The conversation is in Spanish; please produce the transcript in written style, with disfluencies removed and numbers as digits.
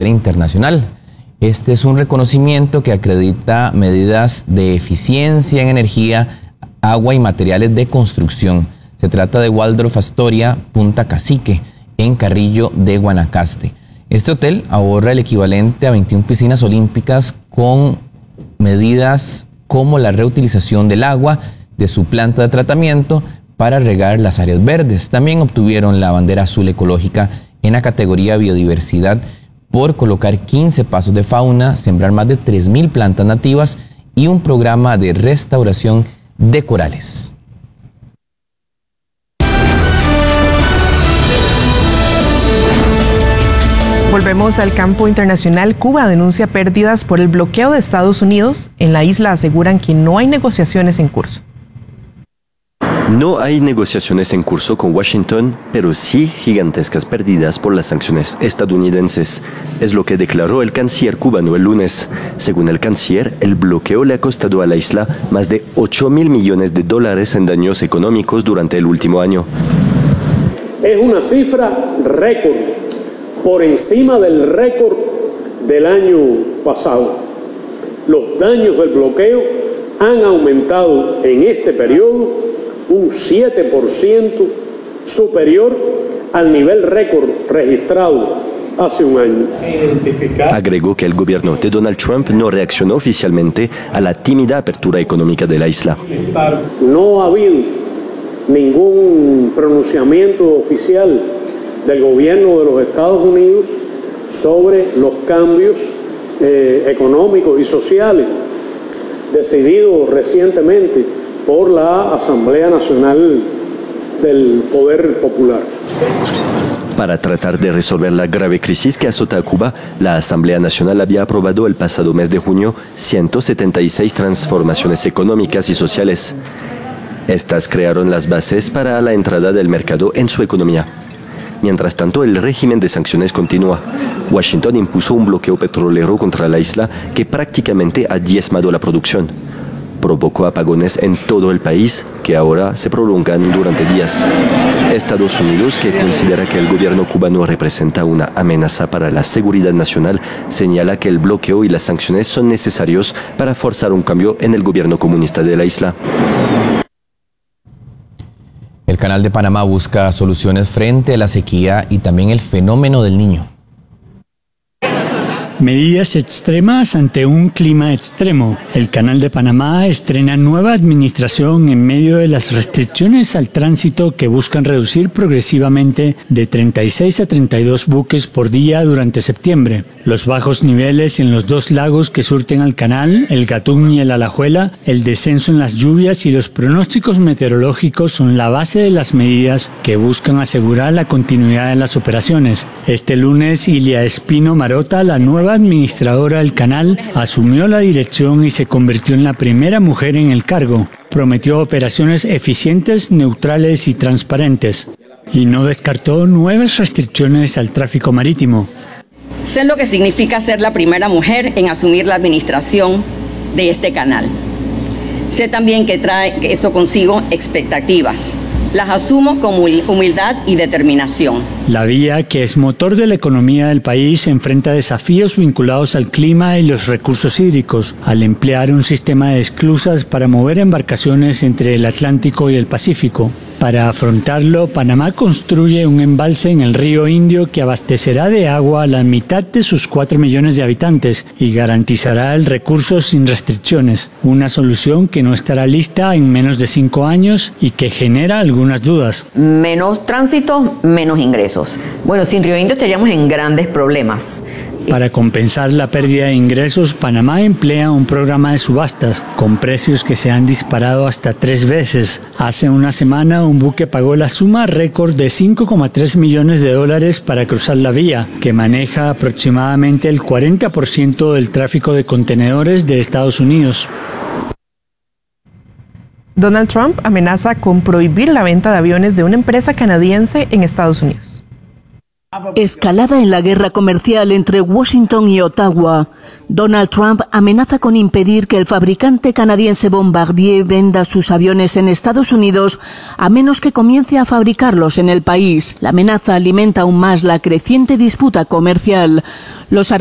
internacional. Este es un reconocimiento que acredita medidas de eficiencia en energía, agua y materiales de construcción. Se trata de Waldorf Astoria Punta Cacique, en Carrillo de Guanacaste. Este hotel ahorra el equivalente a 21 piscinas olímpicas con medidas como la reutilización del agua de su planta de tratamiento para regar las áreas verdes. También obtuvieron la bandera azul ecológica en la categoría biodiversidad por colocar 15 pasos de fauna, sembrar más de 3.000 plantas nativas y un programa de restauración de corales. Volvemos al campo internacional. Cuba denuncia pérdidas por el bloqueo de Estados Unidos. En la isla aseguran que no hay negociaciones en curso. No hay negociaciones en curso con Washington, pero sí gigantescas pérdidas por las sanciones estadounidenses. Es lo que declaró el canciller cubano el lunes. Según el canciller, el bloqueo le ha costado a la isla más de $8.000 millones en daños económicos durante el último año. Es una cifra récord, por encima del récord del año pasado. Los daños del bloqueo han aumentado en este periodo un 7% superior al nivel récord registrado hace un año. Agregó que el gobierno de Donald Trump no reaccionó oficialmente a la tímida apertura económica de la isla. No ha habido ningún pronunciamiento oficial del gobierno de los Estados Unidos sobre los cambios económicos y sociales decididos recientemente por la Asamblea Nacional del Poder Popular. Para tratar de resolver la grave crisis que azota a Cuba, la Asamblea Nacional había aprobado el pasado mes de junio 176 transformaciones económicas y sociales. Estas crearon las bases para la entrada del mercado en su economía. Mientras tanto, el régimen de sanciones continúa. Washington impuso un bloqueo petrolero contra la isla que prácticamente ha diezmado la producción. Provocó apagones en todo el país que ahora se prolongan durante días. Estados Unidos, que considera que el gobierno cubano representa una amenaza para la seguridad nacional, señala que el bloqueo y las sanciones son necesarios para forzar un cambio en el gobierno comunista de la isla. El Canal de Panamá busca soluciones frente a la sequía y también el fenómeno del Niño. Medidas extremas ante un clima extremo. El Canal de Panamá estrena nueva administración en medio de las restricciones al tránsito que buscan reducir progresivamente de 36 a 32 buques por día durante septiembre. Los bajos niveles en los dos lagos que surten al canal, el Gatún y el Alajuela, el descenso en las lluvias y los pronósticos meteorológicos son la base de las medidas que buscan asegurar la continuidad de las operaciones. Este lunes, Ilia Espino Marota, la nueva administradora del canal, asumió la dirección y se convirtió en la primera mujer en el cargo. Prometió operaciones eficientes, neutrales y transparentes. Y no descartó nuevas restricciones al tráfico marítimo. Sé lo que significa ser la primera mujer en asumir la administración de este canal. Sé también que trae eso consigo expectativas. Las asumo con humildad y determinación. La vía, que es motor de la economía del país, enfrenta desafíos vinculados al clima y los recursos hídricos, al emplear un sistema de esclusas para mover embarcaciones entre el Atlántico y el Pacífico. Para afrontarlo, Panamá construye un embalse en el río Indio que abastecerá de agua a la mitad de sus 4 millones de habitantes y garantizará el recurso sin restricciones. Una solución que no estará lista en menos de 5 años y que genera algunas dudas. Menos tránsito, menos ingresos. Bueno, sin Río Indio estaríamos en grandes problemas. Para compensar la pérdida de ingresos, Panamá emplea un programa de subastas con precios que se han disparado hasta 3 veces. Hace una semana, un buque pagó la suma récord de $5,3 millones para cruzar la vía, que maneja aproximadamente el 40% del tráfico de contenedores de Estados Unidos. Donald Trump amenaza con prohibir la venta de aviones de una empresa canadiense en Estados Unidos. Escalada en la guerra comercial entre Washington y Ottawa. Donald Trump amenaza con impedir que el fabricante canadiense Bombardier venda sus aviones en Estados Unidos a menos que comience a fabricarlos en el país. La amenaza alimenta aún más la creciente disputa comercial. Los